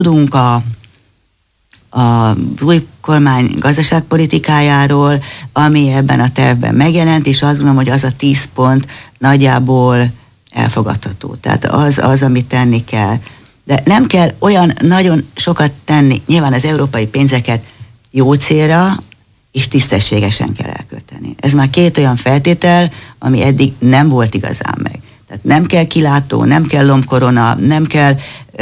tudunk az új kormány gazdaságpolitikájáról, ami ebben a tervben megjelent, és azt gondolom, hogy az a 10 pont nagyjából elfogadható. Tehát az, amit tenni kell. De nem kell olyan nagyon sokat tenni. Nyilván az európai pénzeket jó célra és tisztességesen kell elkölteni. Ez már 2 olyan feltétel, ami eddig nem volt igazán meg. Tehát nem kell kilátó, nem kell lombkorona, nem kell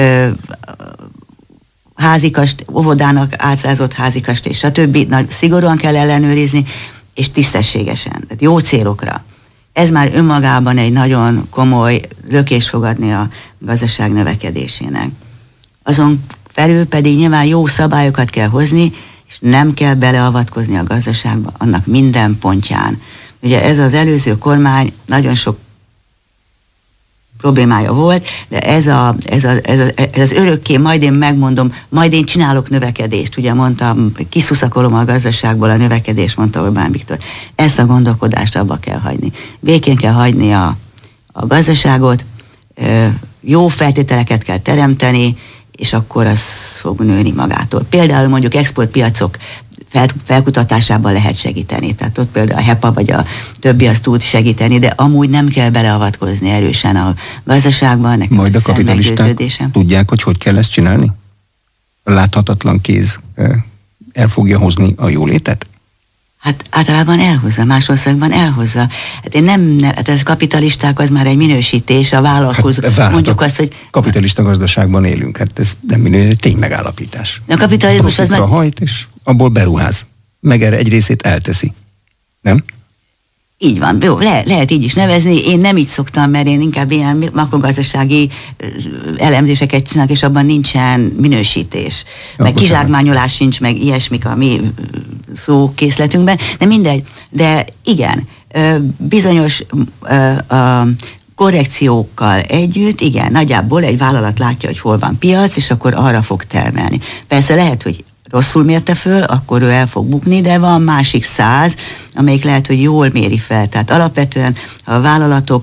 házikast, óvodának átszázott házikast, és stb. Szigorúan kell ellenőrizni, és tisztességesen, tehát jó célokra. Ez már önmagában egy nagyon komoly lökés fog adni a gazdaság növekedésének. Azon felül pedig nyilván jó szabályokat kell hozni, és nem kell beleavatkozni a gazdaságba annak minden pontján. Ugye ez az előző kormány nagyon sok problémája volt, de ez az örökké, majd én megmondom, majd én csinálok növekedést, ugye mondtam, kiszuszakolom a gazdaságból a növekedést, mondta Orbán Viktor. Ezt a gondolkodást abba kell hagyni. Békén kell hagyni a gazdaságot, jó feltételeket kell teremteni, és akkor az fog nőni magától. Például mondjuk exportpiacok felkutatásában lehet segíteni. Tehát ott például a HEPA vagy a többi az tud segíteni, de amúgy nem kell beleavatkozni erősen a gazdaságban. Nekem majd a kapitalisták tudják, hogy kell ezt csinálni? A láthatatlan kéz el fogja hozni a jólétet? Hát általában elhozza, más országban elhozza. Hát én hát a kapitalisták az már egy minősítés, a vállalkozó. Hát, mondjuk azt, hogy... Kapitalista gazdaságban élünk, hát ez nem minősítés, egy ténymegállapítás. A kapitalizmus az már... hajt, és abból beruház. Meg erre egy részét elteszi. Nem? Így van, jó, lehet így is nevezni, én nem így szoktam, mert én inkább ilyen makrogazdasági elemzéseket csinálok, és abban nincsen minősítés. Meg kizsákmányolás sincs, meg ilyesmik a mi szókészletünkben, de mindegy. De igen, bizonyos korrekciókkal együtt, igen, nagyjából egy vállalat látja, hogy hol van piac, és akkor arra fog termelni. Persze lehet, hogy rosszul mérte föl, akkor ő el fog bukni, de van másik 100, amelyik lehet, hogy jól méri fel. Tehát alapvetően a vállalatok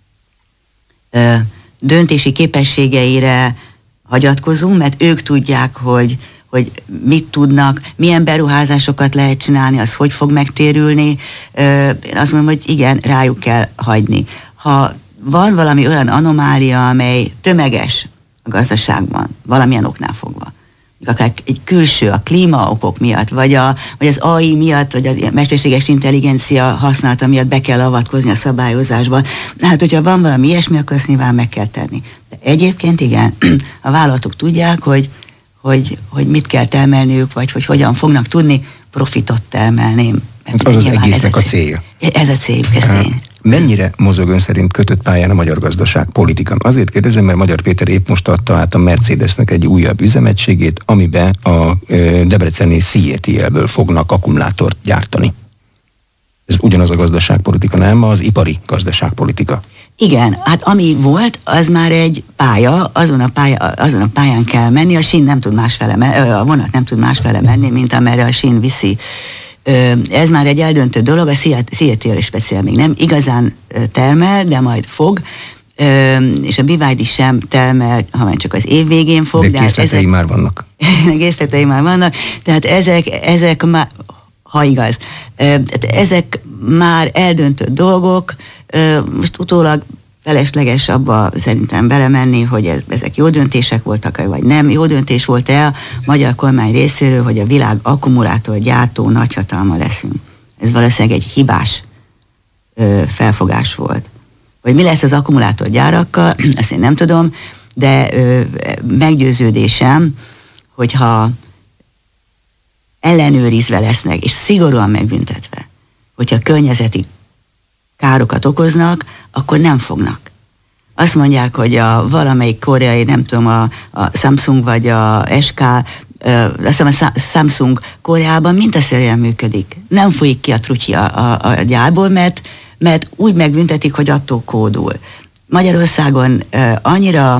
döntési képességeire hagyatkozunk, mert ők tudják, hogy mit tudnak, milyen beruházásokat lehet csinálni, az hogy fog megtérülni. Én azt mondom, hogy igen, rájuk kell hagyni. Ha van valami olyan anomália, amely tömeges a gazdaságban, valamilyen oknál fogva, akár egy külső, a klímaokok miatt, vagy az AI miatt, vagy a mesterséges intelligencia használata miatt be kell avatkozni a szabályozásba. Hát, hogyha van valami ilyesmi, akkor azt nyilván meg kell tenni. De egyébként igen, a vállalatok tudják, hogy mit kell termelniük, vagy hogy hogyan fognak tudni profitot termelni. Az az egésznek a célja. Ez a céljuk, ez tény. Mennyire mozog ön szerint kötött pályán a magyar gazdaság politika? Azért kérdezem, mert Magyar Péter épp most adta át a Mercedesnek egy újabb üzemegységét, amiben a debreceni CATL-ből fognak akkumulátort gyártani. Ez ugyanaz a gazdaságpolitika, nem? Az ipari gazdaságpolitika. Igen, hát ami volt, az már egy pálya, azon a pályán kell menni, a sín nem tud másfele a vonat nem tud másfele menni, mint amerre a sín viszi. Ez már egy eldöntő dolog, a CATL speciál még nem igazán termel, de majd fog, és a BYD sem termel, ha már csak az év végén fog. De készletei már vannak. Készletei már vannak, tehát ezek már, ha igaz, ezek már eldöntött dolgok, most utólag felesleges abba szerintem belemenni, hogy ezek jó döntések voltak, vagy nem. Jó döntés volt-e a magyar kormány részéről, hogy a világ akkumulátorgyártó nagyhatalma leszünk. Ez valószínűleg egy hibás felfogás volt. Hogy mi lesz az akkumulátorgyárakkal, ezt én nem tudom, de meggyőződésem, hogyha ellenőrizve lesznek, és szigorúan megbüntetve, hogyha környezeti károkat okoznak, akkor nem fognak. Azt mondják, hogy a valamelyik koreai, nem tudom, a Samsung vagy a SK, azt hiszem a Samsung Koreában mintaszerűen működik. Nem folyik ki a trutyi a gyárból, mert úgy megbüntetik, hogy attól kódul. Magyarországon annyira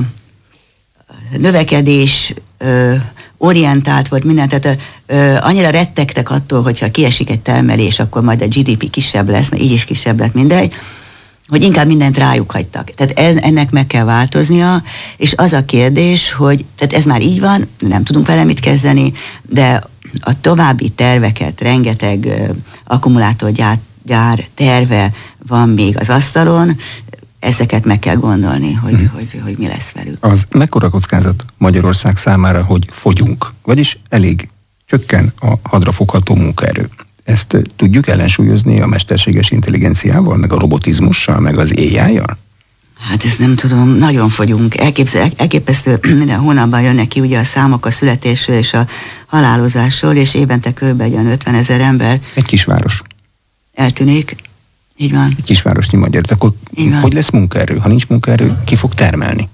növekedés orientált volt minden, tehát annyira rettegtek attól, hogyha kiesik egy termelés, akkor majd a GDP kisebb lesz, mert így is kisebb lett, mindegy, hogy inkább mindent rájuk hagytak. Tehát ennek meg kell változnia, és az a kérdés, hogy tehát ez már így van, nem tudunk vele mit kezdeni, de a további terveket, rengeteg akkumulátorgyár terve van még az asztalon, ezeket meg kell gondolni, hogy mi lesz velük. Az mekkora kockázat Magyarország számára, hogy fogyunk, vagyis elég csökken a hadrafogható munkaerő. Ezt tudjuk ellensúlyozni a mesterséges intelligenciával, meg a robotizmussal, meg az AI-jal? Hát ezt nem tudom, nagyon fogyunk. Elképesztő, minden hónapban jönnek ki ugye a számok a születésről és a halálozásról, és évente kb. 50 000 ember. Egy kisváros. Eltűnik. Így van. Egy kisvárosnyi magyar. Akkor hogy lesz munkaerő? Ha nincs munkaerő, ki fog termelni?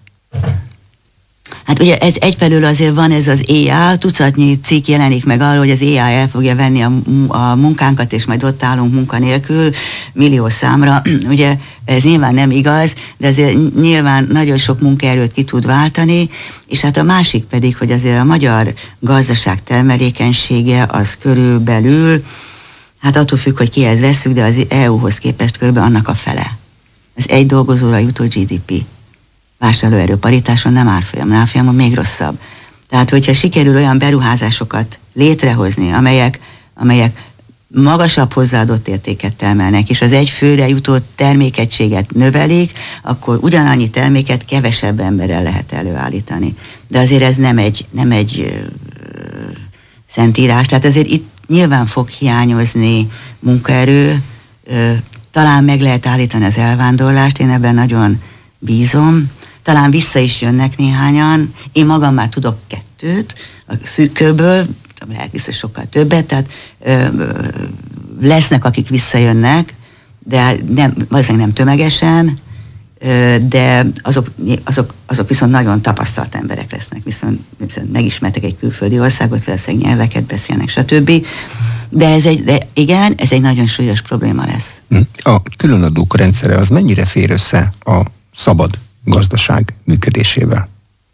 Hát ugye ez egyfelől azért van ez az AI, tucatnyi cikk jelenik meg arról, hogy az AI el fogja venni a munkánkat, és majd ott állunk munkanélkül millió számra. Ugye ez nyilván nem igaz, de azért nyilván nagyon sok munkaerőt ki tud váltani, és hát a másik pedig, hogy azért a magyar gazdaság termelékenysége az körülbelül, hát attól függ, hogy kihez veszük, de az EU-hoz képest körülbelül annak a fele. Ez egy dolgozóra jutó GDP. Vásárlóerő paritáson nem árfolyamon még rosszabb. Tehát, hogyha sikerül olyan beruházásokat létrehozni, amelyek magasabb hozzáadott értéket termelnek, és az egy főre jutó termékegységet növelik, akkor ugyanannyi terméket kevesebb emberrel lehet előállítani. De azért ez nem egy szentírás, tehát azért itt nyilván fog hiányozni munkaerő, talán meg lehet állítani az elvándorlást, én ebben nagyon bízom, talán vissza is jönnek néhányan, én magam már tudok 2 a szűk körből, lehet biztos sokkal többet, tehát lesznek, akik visszajönnek, de valószínűleg nem tömegesen, de azok viszont nagyon tapasztalt emberek lesznek, viszont megismertek egy külföldi országot, valószínűleg nyelveket beszélnek, stb. De ez egy nagyon súlyos probléma lesz. A különadók rendszere az mennyire fér össze a szabad gazdaság működésével?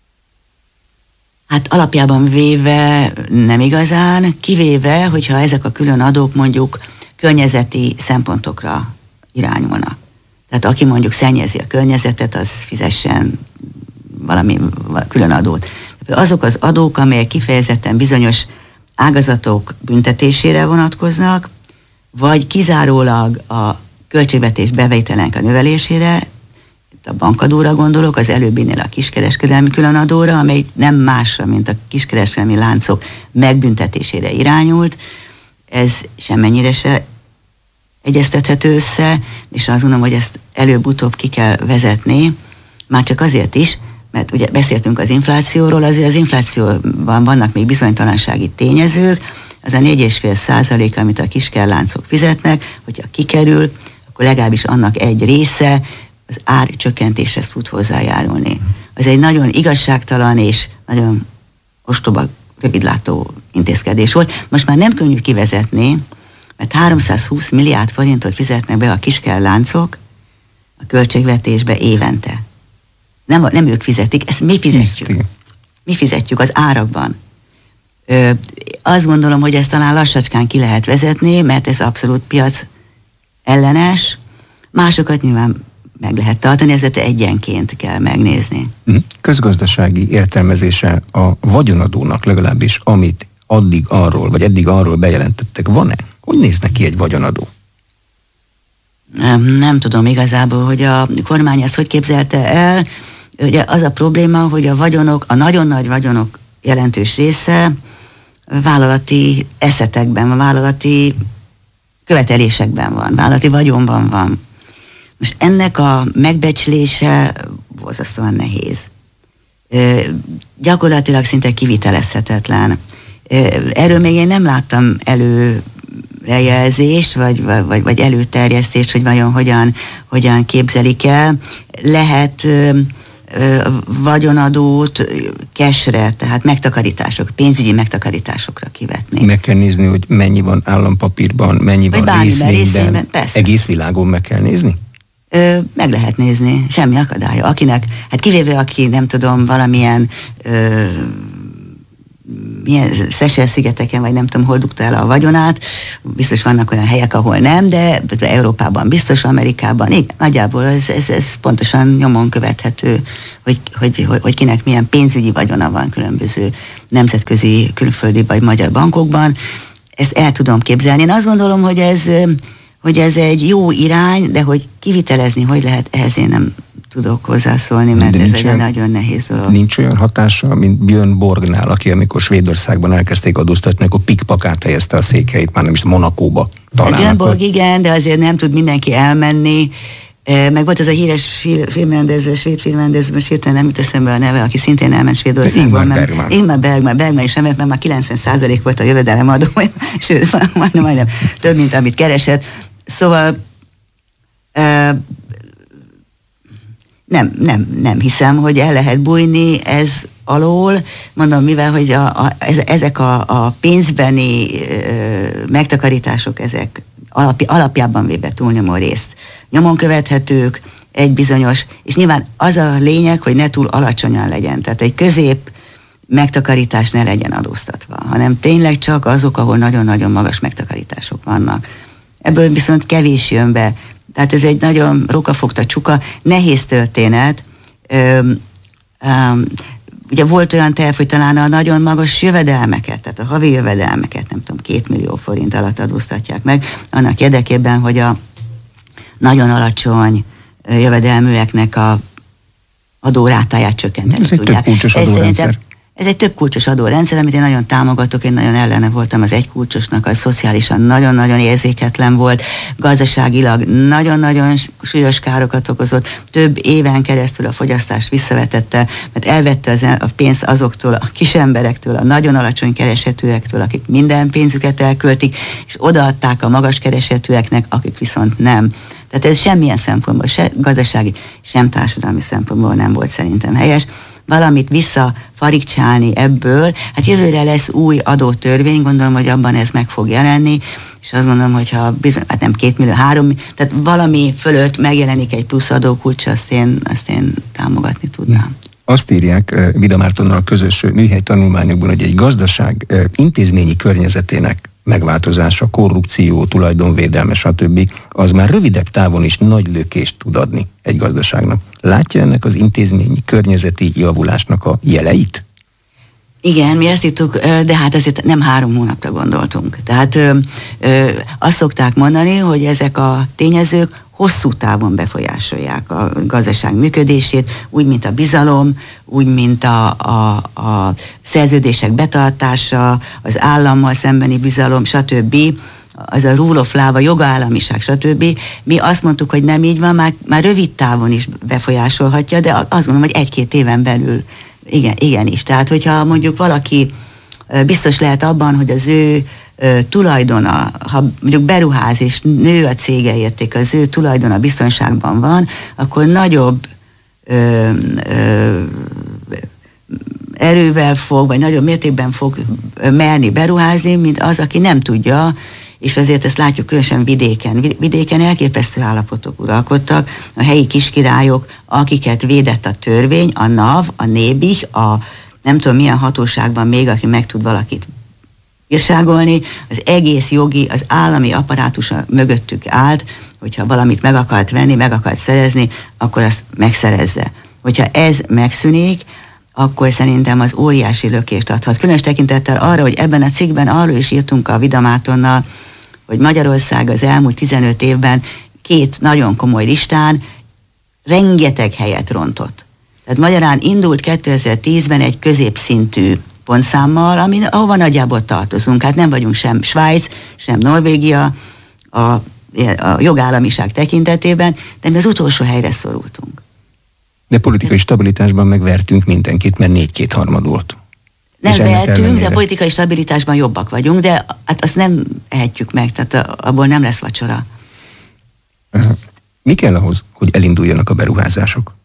Hát alapjában véve nem igazán, kivéve, hogyha ezek a külön adók mondjuk környezeti szempontokra irányulnak. Tehát aki mondjuk szennyezi a környezetet, az fizessen valami külön adót. Azok az adók, amelyek kifejezetten bizonyos ágazatok büntetésére vonatkoznak, vagy kizárólag a költségvetés bevételének a növelésére, a bankadóra gondolok, az előbbinél a kiskereskedelmi különadóra, amely nem másra, mint a kiskereskedelmi láncok megbüntetésére irányult. Ez semmennyire se egyeztethető össze, és azt gondolom, hogy ezt előbb-utóbb ki kell vezetni, már csak azért is, mert ugye beszéltünk az inflációról, azért az inflációban vannak még bizonytalansági tényezők, az a 4,5%, amit a kiskerláncok fizetnek, hogyha kikerül, akkor legalábbis annak egy része az ár csökkentéshez tud hozzájárulni. Az egy nagyon igazságtalan és nagyon ostoba, rövidlátó intézkedés volt. Most már nem könnyű kivezetni, mert 320 milliárd forintot fizetnek be a kiskerláncok a költségvetésbe évente. Nem ők fizetik, ezt mi fizetjük. Mi fizetjük az árakban. Azt gondolom, hogy ezt talán lassacskán ki lehet vezetni, mert ez abszolút piac ellenes. Másokat nyilván meg lehet tartani, ezért egyenként kell megnézni. Közgazdasági értelmezése a vagyonadónak legalábbis, amit eddig arról bejelentettek, van-e? Hogy néznek ki egy vagyonadó? Nem tudom igazából, hogy a kormány ezt hogy képzelte el. Ugye az a probléma, hogy a vagyonok, a nagyon nagy vagyonok jelentős része vállalati eszetekben van, vállalati követelésekben van, vállalati vagyonban van. Most ennek a megbecslése borzasztóan nehéz. Gyakorlatilag szinte kivitelezhetetlen. Erről még én nem láttam előrejelzést, vagy előterjesztést, hogy vajon hogyan képzelik el. Lehet vagyonadót cashre, tehát megtakarítások, pénzügyi megtakarításokra kivetni. Meg kell nézni, hogy mennyi van állampapírban, mennyi van részvényben. Egész világon meg kell nézni? Meg lehet nézni, semmi akadálya. Akinek, hát kivéve aki nem tudom, valamilyen milyen Seychelles-szigeteken, vagy nem tudom, hol dugta el a vagyonát, biztos vannak olyan helyek, ahol nem, de Európában biztos, Amerikában, igen, nagyjából ez pontosan nyomon követhető, hogy kinek milyen pénzügyi vagyona van különböző nemzetközi, külföldi vagy magyar bankokban. Ezt el tudom képzelni. Én azt gondolom, hogy ez egy jó irány, de hogy kivitelezni, hogy lehet, ehhez én nem tudok hozzászólni, mert ez egy nagyon nehéz dolog. Nincs olyan hatása, mint Björn Borgnál, aki amikor Svédországban elkezdték adóztatni, akkor pikpakát helyezte a székhelyét, már nem is Monakóba talán. Björn Borg igen, de azért nem tud mindenki elmenni. Meg volt ez a híres svéd filmrendező, most hirtelen nem jut eszembe a neve, aki szintén elment Svédországban. Ingmar Bergman is elment, mert már 90% volt a jövedelemadó, sőt, majdnem több, mint amit keresett. Szóval nem hiszem, hogy el lehet bújni ez alól. Mondom, mivel, hogy ezek a pénzbeni megtakarítások, ezek alapjában véve túlnyomó részt nyomon követhetők, egy bizonyos, és nyilván az a lényeg, hogy ne túl alacsonyan legyen, tehát egy közép megtakarítás ne legyen adóztatva, hanem tényleg csak azok, ahol nagyon-nagyon magas megtakarítások vannak. Ebből viszont kevés jön be. Tehát ez egy nagyon rókafogta csuka, nehéz történet. Ugye volt olyan terv, hogy talán a nagyon magas jövedelmeket, tehát a havi jövedelmeket, nem tudom, 2 millió forint alatt adóztatják meg, annak érdekében, hogy a nagyon alacsony jövedelműeknek a adórátáját csökkenteni tudják. Ez egy több kulcsos adórendszer. Ez egy több kulcsos adórendszer, amit én nagyon támogatok, én nagyon ellene voltam az egy kulcsosnak, az szociálisan nagyon-nagyon érzéketlen volt, gazdaságilag nagyon-nagyon súlyos károkat okozott, több éven keresztül a fogyasztást visszavetette, mert elvette a pénzt azoktól a kis emberektől, a nagyon alacsony keresetűektől, akik minden pénzüket elköltik, és odaadták a magas keresetűeknek, akik viszont nem. Tehát ez semmilyen szempontból, se gazdasági, sem társadalmi szempontból nem volt szerintem helyes. Valamit visszafarigcsálni ebből. Hát jövőre lesz új adótörvény, gondolom, hogy abban ez meg fog jelenni, és azt gondolom, hogyha bizony, hát nem 2 millió, 3, tehát valami fölött megjelenik egy plusz adókulcs, azt én támogatni tudnám. Azt írják Vida Mártonnal közös műhely tanulmányokban, hogy egy gazdaság intézményi környezetének megváltozása, korrupció, tulajdonvédelme, stb. Az már rövidebb távon is nagy lökést tud adni egy gazdaságnak. Látja ennek az intézményi környezeti javulásnak a jeleit? Igen, mi ezt hittük, de hát azért nem 3 hónapra gondoltunk. Tehát azt szokták mondani, hogy ezek a tényezők hosszú távon befolyásolják a gazdaság működését, úgy, mint a bizalom, úgy, mint a szerződések betartása, az állammal szembeni bizalom, stb., az a rule of law, a jogállamiság, stb. Mi azt mondtuk, hogy nem így van, már rövid távon is befolyásolhatja, de azt gondolom, hogy 1-2 éven belül igenis. Tehát, hogyha mondjuk valaki biztos lehet abban, hogy az ő tulajdona, ha mondjuk beruház és nő a cége érték, az ő tulajdona biztonságban van, akkor nagyobb erővel fog, vagy nagyobb mértékben fog merni beruházni, mint az, aki nem tudja, és azért ezt látjuk különösen vidéken. Vidéken elképesztő állapotok uralkodtak, a helyi kiskirályok, akiket védett a törvény, a NAV, a NÉBIH, a nem tudom milyen hatóságban még, aki meg tud valakit bírságolni, az egész jogi, az állami apparátusa mögöttük állt, hogyha valamit meg akart venni, meg akart szerezni, akkor azt megszerezze. Hogyha ez megszűnik, akkor szerintem az óriási lökést adhat. Különös tekintettel arra, hogy ebben a cikkben arról is írtunk a Vida Mártonnal, hogy Magyarország az elmúlt 15 évben 2 nagyon komoly listán rengeteg helyet rontott. Tehát magyarán indult 2010-ben egy középszintű pontszámmal, ahova nagyjából tartozunk. Hát nem vagyunk sem Svájc, sem Norvégia a jogállamiság tekintetében, de mi az utolsó helyre szorultunk. De politikai stabilitásban megvertünk mindenkit, mert 4-2 volt. Nem vertünk, de a politikai stabilitásban jobbak vagyunk, de hát azt nem ehetjük meg, tehát abból nem lesz vacsora. Mi kell ahhoz, hogy elinduljanak a beruházások?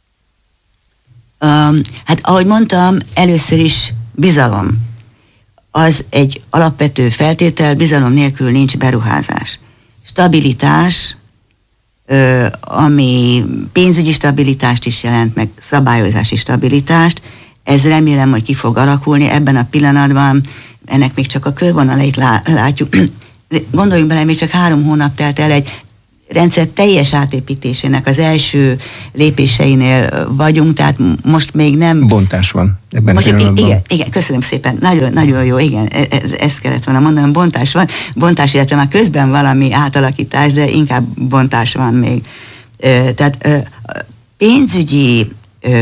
Hát ahogy mondtam, először is bizalom. Az egy alapvető feltétel, bizalom nélkül nincs beruházás. Stabilitás, ami pénzügyi stabilitást is jelent, meg szabályozási stabilitást, Ez remélem, hogy ki fog alakulni. Ebben a pillanatban ennek még csak a körvonalait látjuk. Gondoljunk bele, még csak 3 hónap telt el egy rendszer teljes átépítésének az első lépéseinél vagyunk, tehát most még nem... Bontás van ebben most, igen, köszönöm szépen, nagyon, nagyon jó, igen, ezt kellett volna mondanom, bontás, illetve már közben valami átalakítás, de inkább bontás van még. Tehát pénzügyi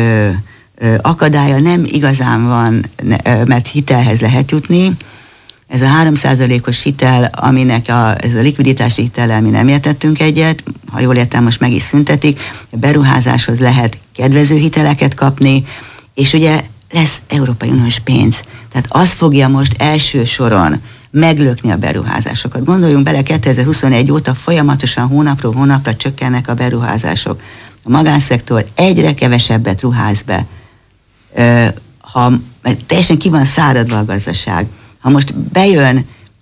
akadálya nem igazán van, mert hitelhez lehet jutni. Ez a 3%-os hitel, aminek ez a likviditási hitel, mi nem értettünk egyet, ha jól értem, most meg is szüntetik, a beruházáshoz lehet kedvező hiteleket kapni, és ugye lesz Európai Uniós pénz. Tehát az fogja most első soron meglökni a beruházásokat. Gondoljunk bele, 2021 óta folyamatosan hónapról hónapra csökkennek a beruházások. A magánszektor egyre kevesebbet ruház be. Ha teljesen ki van száradva a gazdaság, ha most bejön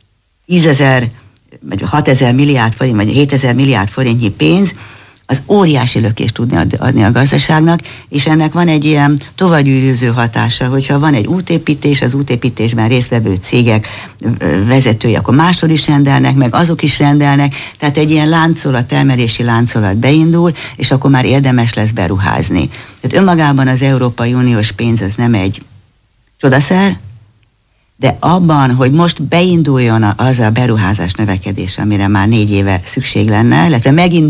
10 000, vagy 6 000 milliárd forint, vagy 7 000 milliárd forintnyi pénz, az óriási lökést tudni adni a gazdaságnak, és ennek van egy ilyen tovagyűrűző hatása, hogyha van egy útépítés, az útépítésben résztvevő cégek vezetői, akkor máshol is rendelnek, meg azok is rendelnek, tehát egy ilyen láncolat, termelési láncolat beindul, és akkor már érdemes lesz beruházni. Tehát önmagában az Európai Uniós pénz az nem egy csodaszer, de abban, hogy most beinduljon az a beruházás növekedés, amire már 4 éve szükség lenne, illetve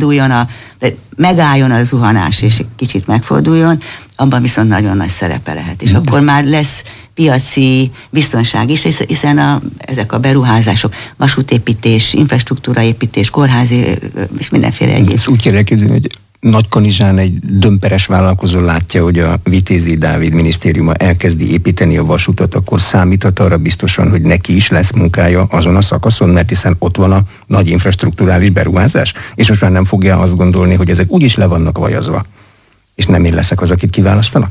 megálljon a zuhanás, és kicsit megforduljon, abban viszont nagyon nagy szerepe lehet. És akkor már lesz piaci biztonság is, hiszen ezek a beruházások, vasútépítés, infrastruktúraépítés, kórházi és mindenféle egyéb. Ezt úgy kell elképzelni, hogy Nagykanizsán egy dömperes vállalkozó látja, hogy a Vitézi Dávid minisztériuma elkezdi építeni a vasutat, akkor számíthat arra biztosan, hogy neki is lesz munkája azon a szakaszon, mert hiszen ott van a nagy infrastrukturális beruházás, és most már nem fogja azt gondolni, hogy ezek úgyis le vannak vajazva, és nem én leszek az, akit kiválasztanak?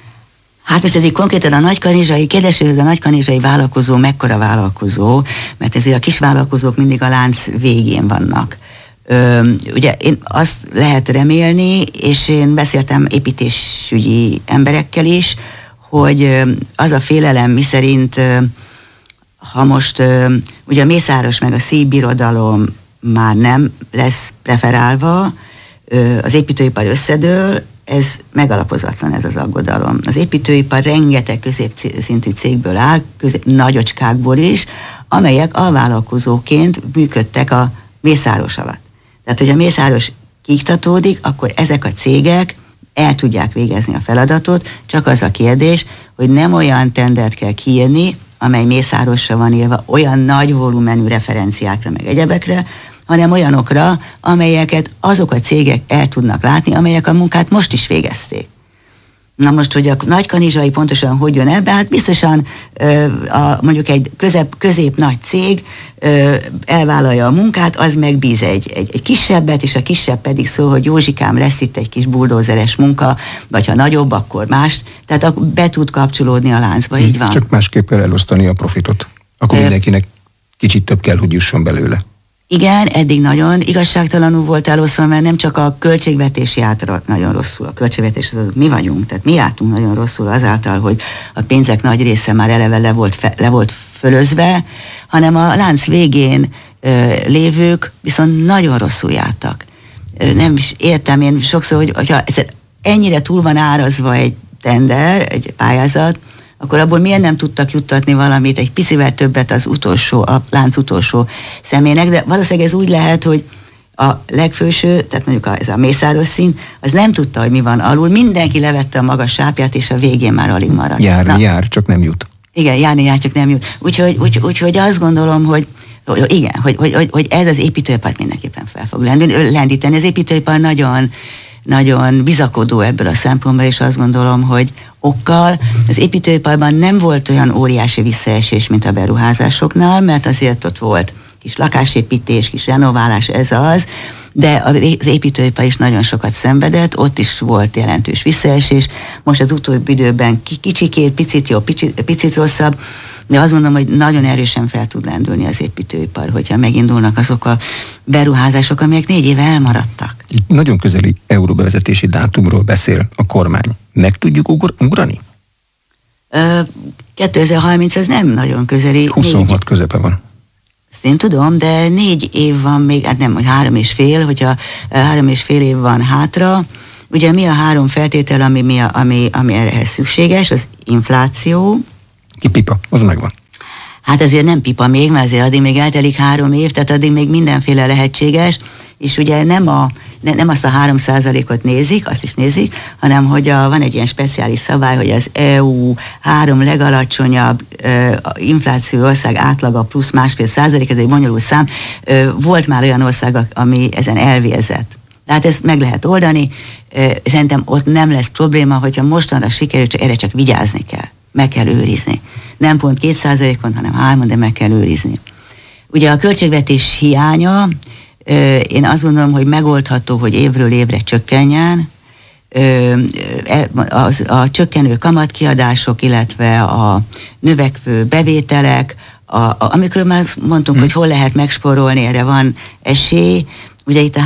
Hát most ez így konkrétan a nagykanizsai, kérdés, hogy ez a nagykanizsai vállalkozó mekkora vállalkozó, mert ezért a kis vállalkozók mindig a lánc végén vannak. Ugye én azt lehet remélni, és én beszéltem építésügyi emberekkel is, hogy az a félelem, miszerint ha most ugye a Mészáros meg a szívbirodalom már nem lesz preferálva, az építőipar összedől, ez megalapozatlan, ez az aggodalom. Az építőipar rengeteg középszintű cégből áll, nagyocskákból is, amelyek alvállalkozóként működtek a Mészáros alatt. Tehát, hogy a Mészáros kiiktatódik, akkor ezek a cégek el tudják végezni a feladatot, csak az a kérdés, hogy nem olyan tendert kell kiírni, amely Mészárosra van írva, olyan nagy volumenű referenciákra, meg egyebekre, hanem olyanokra, amelyeket azok a cégek el tudnak látni, amelyek a munkát most is végezték. Na most, hogy a nagykanizsai pontosan hogy jön ebbe, hát biztosan mondjuk egy közép-nagy cég elvállalja a munkát, az megbíz egy kisebbet, és a kisebb pedig szól, hogy Józsikám, lesz itt egy kis buldózeres munka, vagy ha nagyobb, akkor más. Tehát be tud kapcsolódni a láncba, így van. Csak másképp kell elosztani a profitot. Akkor mindenkinek kicsit több kell, hogy jusson belőle. Igen, eddig nagyon igazságtalanul volt elosztva, mert nem csak a költségvetés járt nagyon rosszul. A költségvetés azok mi vagyunk, tehát mi jártunk nagyon rosszul azáltal, hogy a pénzek nagy része már eleve le volt fölözve, hanem a lánc végén lévők viszont nagyon rosszul jártak. Nem is értem én sokszor, hogyha ennyire túl van árazva egy tender, egy pályázat, akkor abból miért nem tudtak juttatni valamit, egy picivel többet a lánc utolsó személynek, de valószínűleg ez úgy lehet, hogy a legfőső, tehát mondjuk ez a Mészáros szín, az nem tudta, hogy mi van alul, mindenki levette a magas sápját, és a végén már alig maradt. Jár, csak nem jut. Igen, jár, csak nem jut. Úgyhogy azt gondolom, hogy igen, hogy ez az építőipart mindenképpen fel fog lendíteni. Az építőipar nagyon bizakodó ebből a szempontból, és azt gondolom, hogy okkal az építőiparban nem volt olyan óriási visszaesés, mint a beruházásoknál, mert azért ott volt kis lakásépítés, kis renoválás, ez az, de az építőipar is nagyon sokat szenvedett, ott is volt jelentős visszaesés. Most az utóbbi időben kicsikét, picit jobb, picit rosszabb, de azt mondom, hogy nagyon erősen fel tud lendülni az építőipar, hogyha megindulnak azok a beruházások, amelyek 4 éve elmaradtak. Egy nagyon közeli euróbevezetési dátumról beszél a kormány. Meg tudjuk ugrani? 2030 az nem nagyon közeli. 26 közepe van. Ezt én tudom, de 4 év van még, hát nem, hogy 3,5, hogyha 3,5 év van hátra. Ugye mi a 3 feltétel, ami ehhez szükséges? Az infláció. Ki pipa, az megvan. Hát azért nem pipa még, mert azért addig még eltelik 3 év, tehát addig még mindenféle lehetséges, és ugye nem azt a 3%-ot nézik, azt is nézik, hanem hogy van egy ilyen speciális szabály, hogy az EU 3 legalacsonyabb infláció ország átlaga plusz 1,5%, ez egy bonyolult szám. Volt már olyan ország, ami ezen elvérzett. Tehát ezt meg lehet oldani, szerintem ott nem lesz probléma, hogyha mostanra sikerült, erre csak vigyázni kell, meg kell őrizni. Nem pont 2%-on, hanem 3, de meg kell őrizni. Ugye a költségvetés hiánya, én azt gondolom, hogy megoldható, hogy évről évre csökkenjen, a csökkenő kamatkiadások, illetve a növekvő bevételek, amikor már mondtunk, hogy hol lehet megspórolni, erre van esély. Ugye itt a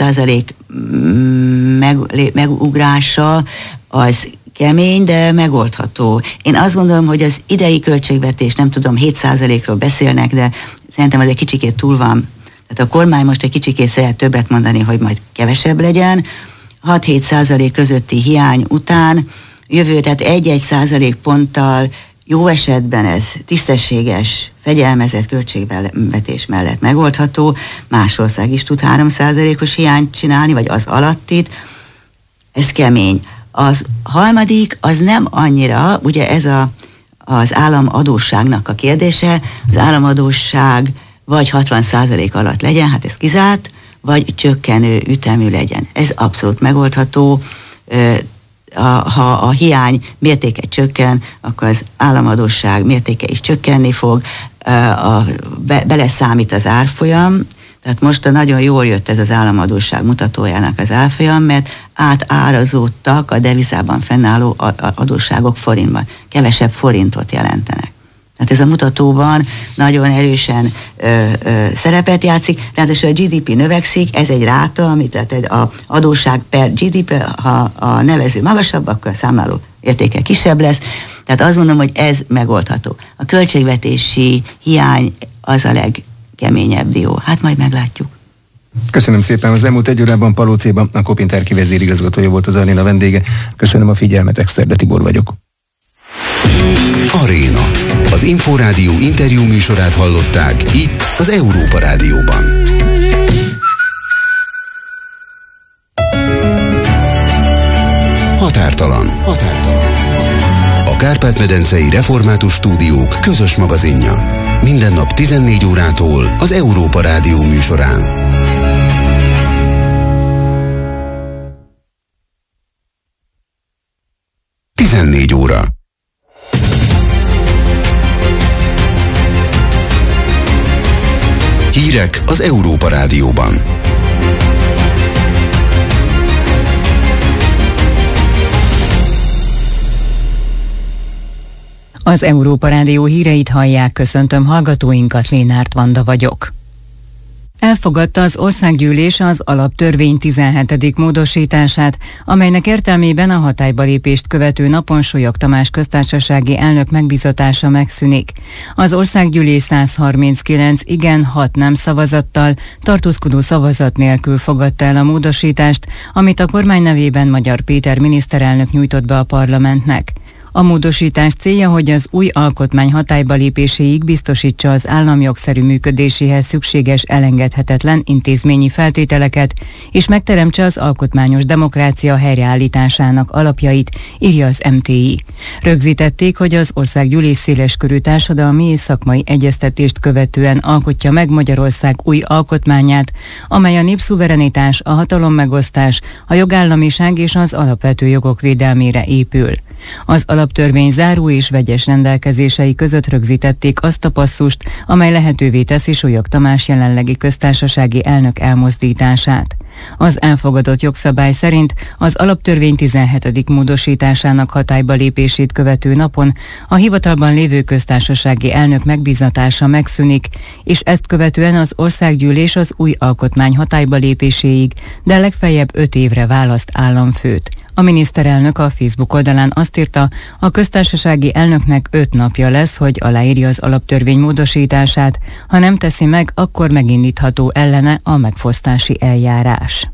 3% megugrása az kemény, de megoldható. Én azt gondolom, hogy az idei költségvetés, nem tudom, 7%-ról beszélnek, de szerintem az egy kicsikét túl van. Tehát a kormány most egy kicsikét szeret többet mondani, hogy majd kevesebb legyen. 6-7% közötti hiány után jövő, tehát 1-1% ponttal jó esetben ez tisztességes, fegyelmezett költségvetés mellett megoldható. Más ország is tud 3%-os hiányt csinálni, vagy az alattit. Ez kemény. Az harmadik, az nem annyira, ugye ez az államadósságnak a kérdése, az államadósság vagy 60% alatt legyen, hát ez kizárt, vagy csökkenő ütemű legyen. Ez abszolút megoldható. Ha a hiány mértéke csökken, akkor az államadósság mértéke is csökkenni fog, beleszámít az árfolyam, tehát most nagyon jól jött ez az államadósság mutatójának az árfolyam, mert átárazódtak a devizában fennálló adósságok forintban. Kevesebb forintot jelentenek. Tehát ez a mutatóban nagyon erősen szerepet játszik, ráadásul a GDP növekszik, ez egy ráta, amit tehát az adósság per GDP, ha a nevező magasabb, akkor a számláló értéke kisebb lesz. Tehát azt mondom, hogy ez megoldható. A költségvetési hiány az a legkeményebb dió. Hát majd meglátjuk. Köszönöm szépen. Az elmúlt 1 órában Palócéban a Kopinterki vezérigazgatója volt az Aréna vendége. Köszönöm a figyelmet, Exterde Tibor vagyok. Aréna. Az Inforádió interjú műsorát hallották itt az Európa Rádióban. Határtalan. A Kárpát-medencei Református Stúdiók közös magazinja. Minden nap 14 órától az Európa Rádió műsorán. 14 óra. Hírek az Európa Rádióban. Az Európa Rádió híreit hallják, köszöntöm hallgatóinkat, Lénárt Vanda vagyok. Elfogadta az Országgyűlés az Alaptörvény 17. módosítását, amelynek értelmében a hatályba lépést követő napon Solyog Tamás köztársasági elnök megbízatása megszűnik. Az Országgyűlés 139 igen, 6 nem szavazattal, tartózkodó szavazat nélkül fogadta el a módosítást, amit a kormány nevében Magyar Péter miniszterelnök nyújtott be a parlamentnek. A módosítás célja, hogy az új alkotmány hatályba lépéséig biztosítsa az állam jogszerű működéséhez szükséges elengedhetetlen intézményi feltételeket, és megteremtse az alkotmányos demokrácia helyreállításának alapjait, írja az MTI. Rögzítették, hogy az Országgyűlés széleskörű társadalmi és szakmai egyeztetést követően alkotja meg Magyarország új alkotmányát, amely a népszuverenitás, a hatalommegosztás, a jogállamiság és az alapvető jogok védelmére épül. Az alaptörvény záró és vegyes rendelkezései között rögzítették azt a passzust, amely lehetővé teszi Solyog Tamás jelenlegi köztársasági elnök elmozdítását. Az elfogadott jogszabály szerint az alaptörvény 17. módosításának hatályba lépését követő napon a hivatalban lévő köztársasági elnök megbízatása megszűnik, és ezt követően az Országgyűlés az új alkotmány hatályba lépéséig, de legfeljebb 5 évre választ államfőt. A miniszterelnök a Facebook oldalán azt írta, a köztársasági elnöknek 5 napja lesz, hogy aláírja az alaptörvény módosítását, ha nem teszi meg, akkor megindítható ellene a megfosztási eljárás.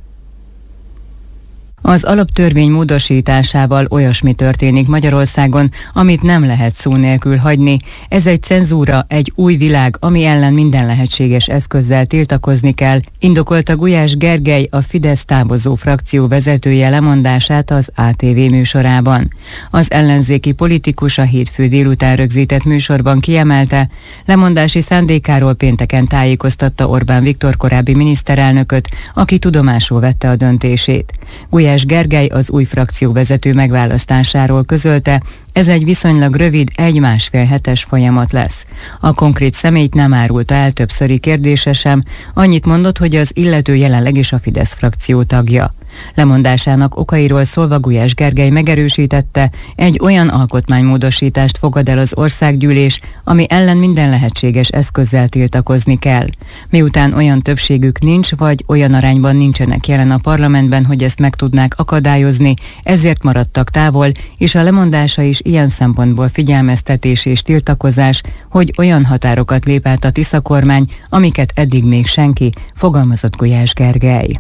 Az alaptörvény módosításával olyasmi történik Magyarországon, amit nem lehet szó nélkül hagyni. Ez egy cenzúra, egy új világ, ami ellen minden lehetséges eszközzel tiltakozni kell, indokolta Gulyás Gergely, a Fidesz távozó frakció vezetője lemondását az ATV műsorában. Az ellenzéki politikus a hétfő délután rögzített műsorban kiemelte, lemondási szándékáról pénteken tájékoztatta Orbán Viktor korábbi miniszterelnököt, aki tudomásul vette a döntését. Gulyás Gergely az új frakcióvezető megválasztásáról közölte, ez egy viszonylag rövid, 1-1,5 hetes folyamat lesz. A konkrét személyt nem árulta el többszöri kérdése sem, annyit mondott, hogy az illető jelenleg is a Fidesz frakció tagja. Lemondásának okairól szólva Gulyás Gergely megerősítette, egy olyan alkotmánymódosítást fogad el az országgyűlés, ami ellen minden lehetséges eszközzel tiltakozni kell. Miután olyan többségük nincs, vagy olyan arányban nincsenek jelen a parlamentben, hogy ezt meg tudnák akadályozni, ezért maradtak távol, és a lemondása is ilyen szempontból figyelmeztetés és tiltakozás, hogy olyan határokat lép át a Tisza kormány, amiket eddig még senki, fogalmazott Gulyás Gergely.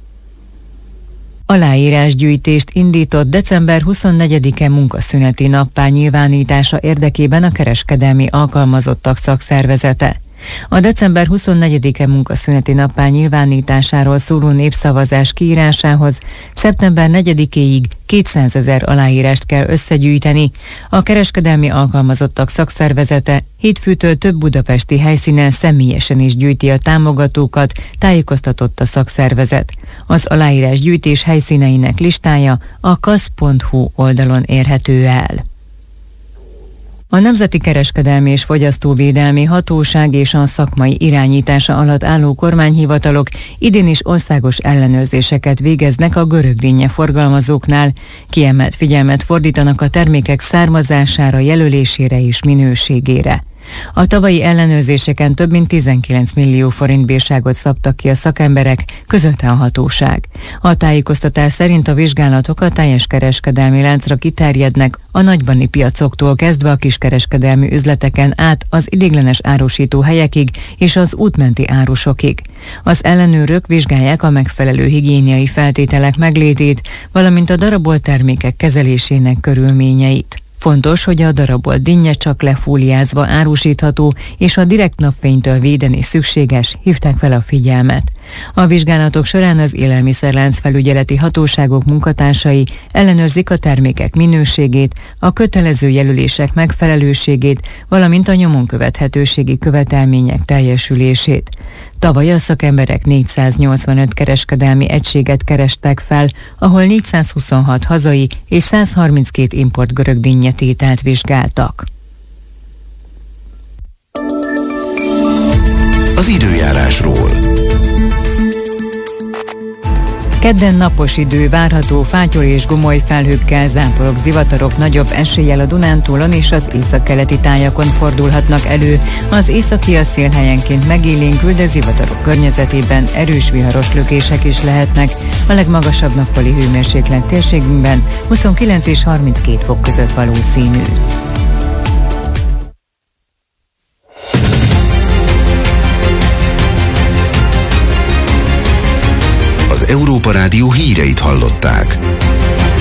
Aláírásgyűjtést indított december 24-e munkaszüneti nappá nyilvánítása érdekében a kereskedelmi alkalmazottak szakszervezete. A december 24-e munkaszüneti nappá nyilvánításáról szóló népszavazás kiírásához szeptember 4-éig 200 000 aláírást kell összegyűjteni. A kereskedelmi alkalmazottak szakszervezete hétfőtől több budapesti helyszínen személyesen is gyűjti a támogatókat, tájékoztatott a szakszervezet. Az aláírásgyűjtés helyszíneinek listája a kasz.hu oldalon érhető el. A Nemzeti Kereskedelmi és Fogyasztóvédelmi Hatóság és a szakmai irányítása alatt álló kormányhivatalok idén is országos ellenőrzéseket végeznek a görögdinnye forgalmazóknál, kiemelt figyelmet fordítanak a termékek származására, jelölésére és minőségére. A tavalyi ellenőrzéseken több mint 19 millió forint bírságot szabtak ki a szakemberek, közölte a hatóság. A tájékoztatás szerint a vizsgálatok a teljes kereskedelmi láncra kiterjednek, a nagybani piacoktól kezdve a kiskereskedelmi üzleteken át az ideiglenes árusító helyekig és az útmenti árusokig. Az ellenőrök vizsgálják a megfelelő higiéniai feltételek meglétét, valamint a darabolt termékek kezelésének körülményeit. Fontos, hogy a darabolt dinnye csak lefóliázva árusítható, és a direkt napfénytől védeni szükséges, hívták fel a figyelmet. A vizsgálatok során az élelmiszerlánc felügyeleti hatóságok munkatársai ellenőrzik a termékek minőségét, a kötelező jelölések megfelelőségét, valamint a nyomon követhetőségi követelmények teljesülését. Tavaly a szakemberek 485 kereskedelmi egységet kerestek fel, ahol 426 hazai és 132 import görögdinnyetételt vizsgáltak. Az időjárásról. Kedden napos idő várható, fátyol és gomoly felhőkkel, záporok, zivatarok nagyobb eséllyel a Dunántúlon és az északkeleti tájakon fordulhatnak elő. Az északi a szél helyenként megélénkül, de zivatarok környezetében erős viharos lökések is lehetnek. A legmagasabb nappali hőmérséklet térségünkben 29 és 32 fok között valószínű. Az Európa Rádió híreit hallották.